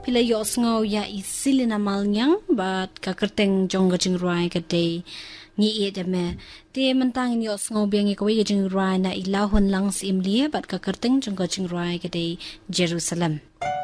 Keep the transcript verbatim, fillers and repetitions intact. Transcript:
pila yos ngau ya isilina malnyang bat kakerteng jongga jingruai kade ni edeme te mentang ni yos ngau biang ikwe jingruai na ilahun lang simlie bat kakerteng jongga jingruai kade Jerusalem.